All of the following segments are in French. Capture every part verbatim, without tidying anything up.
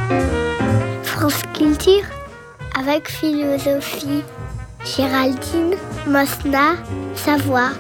France Culture, avec philosophie. Géraldine Mosna, Savoie.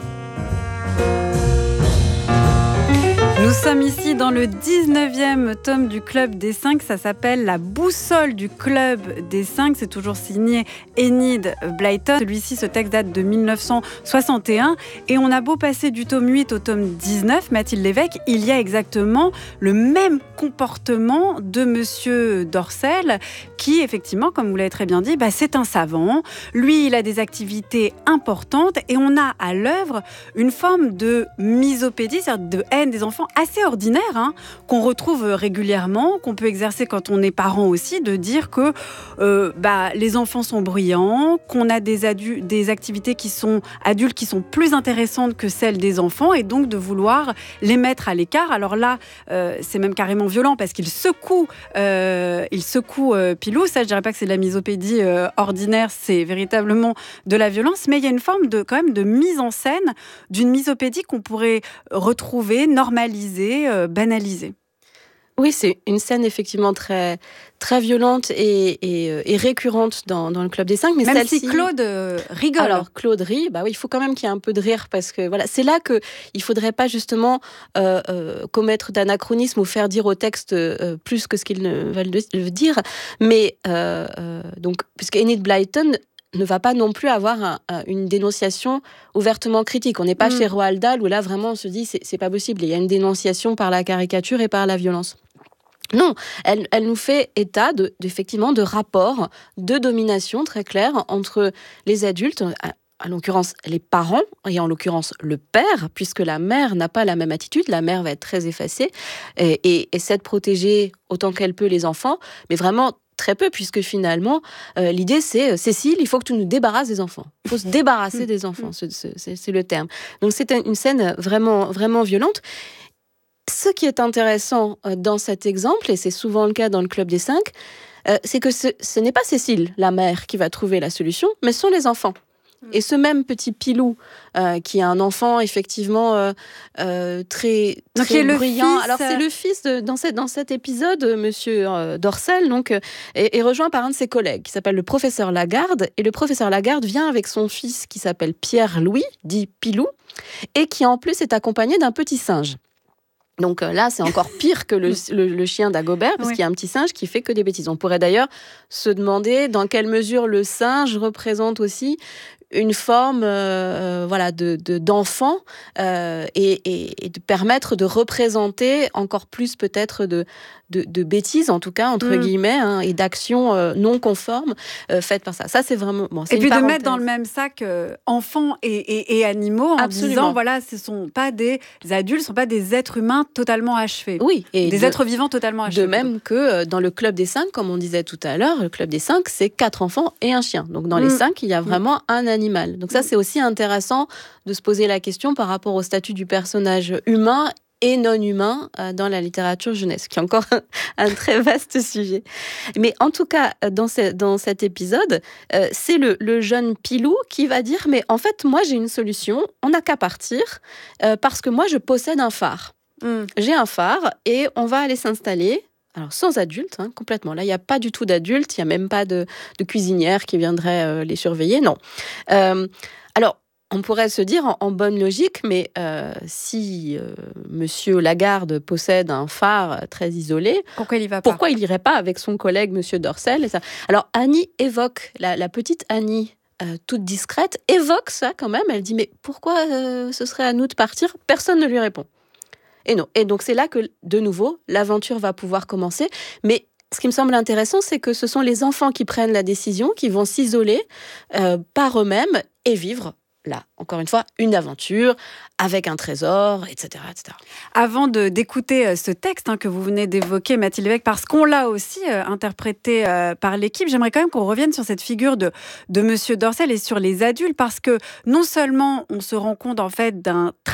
Nous sommes ici dans le dix-neuvième tome du Club des Cinq. Ça s'appelle La boussole du Club des Cinq. C'est toujours signé Enid Blyton. Celui-ci, ce texte date de mille neuf cent soixante et un. Et on a beau passer du tome huit au tome dix-neuf, Mathilde Lévesque, il y a exactement le même comportement de Monsieur Dorcel, qui, effectivement, comme vous l'avez très bien dit, bah, c'est un savant. Lui, il a des activités importantes et on a à l'œuvre une forme de misopédie, c'est-à-dire de haine des enfants assez ordinaire, hein, qu'on retrouve régulièrement, qu'on peut exercer quand on est parent aussi, de dire que euh, bah, les enfants sont bruyants, qu'on a des, adu- des activités qui sont adultes qui sont plus intéressantes que celles des enfants, et donc de vouloir les mettre à l'écart. Alors là, euh, c'est même carrément violent parce qu'il secoue, euh, il secoue euh, Pilou. Ça, je dirais pas que c'est de la misopédie euh, ordinaire, c'est véritablement de la violence, mais il y a une forme de, quand même, de mise en scène d'une misopédie qu'on pourrait retrouver, normaliser, Euh, banalisée. Oui, c'est une scène effectivement très, très violente et, et, et récurrente dans, dans le Club des Cinq. Mais même celle-ci... si Claude euh, rigole. Alors, Claude rit, bah oui, il faut quand même qu'il y ait un peu de rire parce que voilà, c'est là qu'il ne faudrait pas justement euh, euh, commettre d'anachronisme ou faire dire au texte euh, plus que ce qu'ils ne veulent de, dire. Mais, euh, euh, donc, puisque Enid Blyton ne va pas non plus avoir un, un, une dénonciation ouvertement critique. On n'est pas mmh. chez Roald Dahl où là vraiment on se dit c'est, c'est pas possible. Il y a une dénonciation par la caricature et par la violence. Non, elle, elle nous fait état de, effectivement de rapports de domination très clairs entre les adultes, en l'occurrence les parents, et en l'occurrence le père, puisque la mère n'a pas la même attitude, la mère va être très effacée et, et essaie de protéger autant qu'elle peut les enfants, mais vraiment très peu, puisque finalement, euh, l'idée c'est, Cécile, il faut que tu nous débarrasses des enfants. Il faut se débarrasser des enfants, c'est, c'est, c'est le terme. Donc c'est une scène vraiment, vraiment violente. Ce qui est intéressant dans cet exemple, et c'est souvent le cas dans le Club des Cinq, euh, c'est que ce, ce n'est pas Cécile, la mère, qui va trouver la solution, mais ce sont les enfants. Et ce même petit Pilou, euh, qui est un enfant effectivement euh, euh, très, très donc, bruyant. Fils, Alors c'est le fils de, dans, cette, dans cet épisode, Monsieur euh, Dorcel, donc euh, est, est rejoint par un de ses collègues qui s'appelle le professeur Lagarde. Et le professeur Lagarde vient avec son fils qui s'appelle Pierre-Louis, dit Pilou, et qui en plus est accompagné d'un petit singe. Donc là, c'est encore pire que le, le, le chien d'Agobert, parce oui. qu'il y a un petit singe qui fait que des bêtises. On pourrait d'ailleurs se demander dans quelle mesure le singe représente aussi une forme euh, voilà, de, de, d'enfant euh, et, et, et de permettre de représenter encore plus peut-être de, de, de bêtises, en tout cas, entre mmh. guillemets, hein, et d'actions euh, non conformes euh, faites par ça. Ça, c'est vraiment... Bon, c'est et puis parenthèse. De mettre dans le même sac euh, enfants et, et, et animaux en Absolument. disant, voilà, ce ne sont pas des adultes, ce ne sont pas des êtres humains totalement achevés. Oui. Et des de, êtres vivants totalement achevés. De même que dans le Club des Cinq, comme on disait tout à l'heure, le Club des Cinq, c'est quatre enfants et un chien. Donc dans mmh. les cinq, il y a vraiment mmh. un animal. Donc ça, c'est aussi intéressant de se poser la question par rapport au statut du personnage humain et non humain dans la littérature jeunesse, qui est encore un, un très vaste sujet. Mais en tout cas, dans, ce, dans cet épisode, euh, c'est le, le jeune Pilou qui va dire « Mais en fait, moi, j'ai une solution, on n'a qu'à partir, euh, parce que moi, je possède un phare. Mm. J'ai un phare et on va aller s'installer. » Alors, sans adultes, hein, complètement. Là, il n'y a pas du tout d'adultes, il n'y a même pas de, de cuisinière qui viendrait euh, les surveiller, non. Euh, alors, on pourrait se dire en, en bonne logique, mais euh, si euh, Monsieur Lagarde possède un phare très isolé, pourquoi il y va pas ? Pourquoi il n'irait pas avec son collègue Monsieur Dorcel et ça ? Alors, Annie évoque, la, la petite Annie, euh, toute discrète, évoque ça quand même. Elle dit, mais pourquoi euh, ce serait à nous de partir ? Personne ne lui répond. Et non. Et donc, c'est là que, de nouveau, l'aventure va pouvoir commencer. Mais ce qui me semble intéressant, c'est que ce sont les enfants qui prennent la décision, qui vont s'isoler euh, par eux-mêmes et vivre, là, encore une fois, une aventure avec un trésor, et cetera, et cetera. Avant de, d'écouter ce texte hein, que vous venez d'évoquer, Mathilde Lévesque, parce qu'on l'a aussi euh, interprété euh, par l'équipe, j'aimerais quand même qu'on revienne sur cette figure de, de Monsieur Dorcel et sur les adultes, parce que non seulement on se rend compte en fait d'un